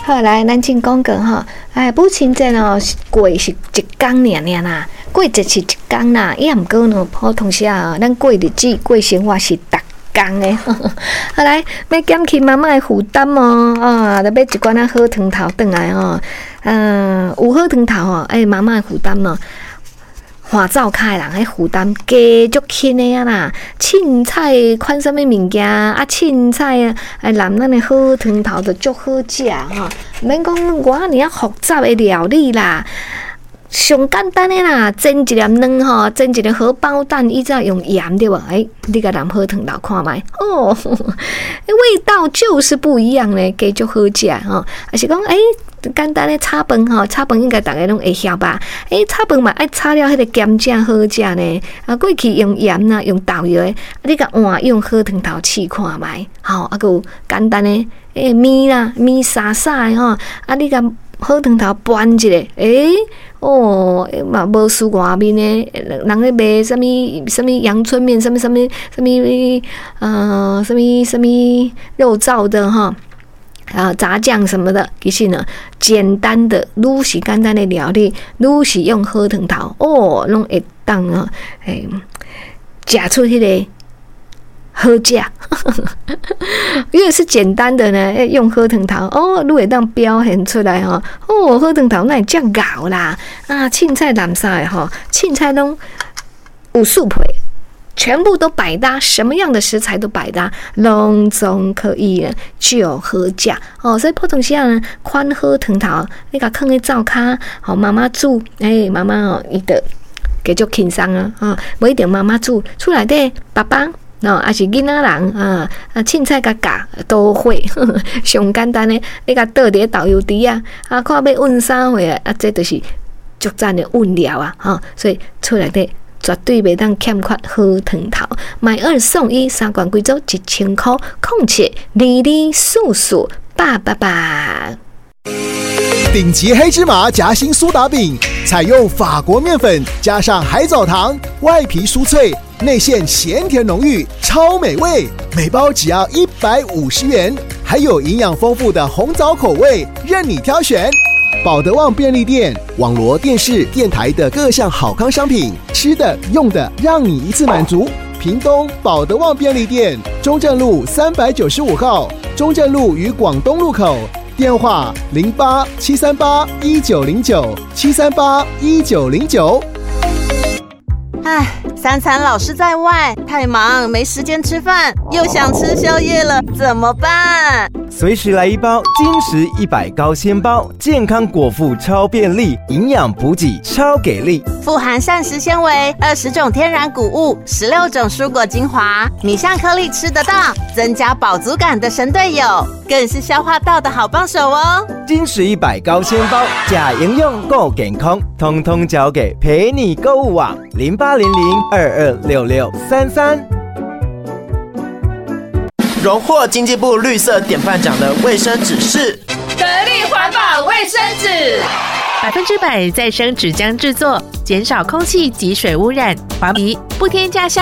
好，来，咱先讲过吼，母亲节哦，过是一天尔啦，过节是一天啦，也毋过呢，普通时啊，咱过日子、过生活是逐天的。好来，要减轻妈妈的负担哦，就买一罐好汤头转来哦。有好汤头哦，妈妈的负担哦。花灶开人，负担加足轻的啊啦！凊彩款什么物件凊彩làm咱的好汤头就足好食吼，免讲偌尔啊复杂的料理啦。上简单的啦，煎一粒卵吼，煎一个荷包蛋，伊只要用盐对无？你甲淋好汤头看卖哦，味道就是不一样咧，加足好食吼。还是讲简单的炒饭吼，炒饭应该大家拢会晓吧？炒饭嘛爱炒了迄个咸正好食呢。过去用盐啦，用豆油的，你甲换用好汤头试看卖，吼，还有简单的面啦，面沙沙的吼，你甲好汤头拌一下，嘛无输外面的人咧卖什么阳春面，什么肉燥的哈。炸酱什么的，其实呢，简单的，愈是简单的料理，愈是用好汤头拢会当啊，食出迄个好食。越是简单的呢，用好汤头愈会当表现出来好汤头那会遮咬啦凊彩淋啥的凊彩拢有素配。全部都百搭，什么样的食材都百搭，拢总可以就好食所以普通时呢，款好汤头，你甲放喺灶骹，妈妈煮，妈妈伊就继续轻松无一定妈妈煮，厝内底爸爸还是囡仔人凊彩甲教都会，上简单的，你甲倒伫豆油池看要อุ่啥货这就是足赞的อุ่料所以厝内底。绝对袂当欠缺好汤头，买2送1，3罐贵州1000块，0722448888。 顶级黑芝麻夹心苏打饼，采用法国面粉加上海藻糖，外皮酥脆，内馅咸甜浓郁，超美味。每包只要150元，还有营养丰富的红枣口味，任你挑选。保德旺便利店、网罗电视、电台的各项好康商品，吃的、用的，让你一次满足。屏东保德旺便利店，中正路395号，中正路与广东路口，电话08-738-1909，738-1909。 3餐老是在外，太忙没时间吃饭，又想吃宵夜了，怎么办？ 随时来一包金石100高纤包，健康果腹超便利，营养补给超给力， 富含膳食纤维、20种天然谷物、16种蔬果精华，米香颗粒吃得到，增加饱足感的神队友，更是消化道的好帮手哦。 金石100高纤包，假营养够健康，通通交给陪你购物网0800226633。 荣获经济部绿色典范奖的卫生纸是得力环保卫生纸，100%再生纸浆制作，减少空气及水污染，环保不添加